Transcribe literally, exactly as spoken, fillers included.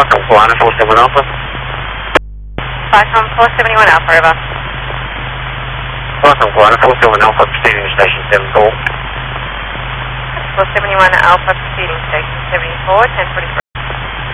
Welcome, Kalana, four seven one Alpha. Falcon four seven one Alpha, over. Welcome, Kalana, four seven one Alpha, proceeding to station seven four. four seven one Alpha, proceeding station seventy-four, ten forty-three.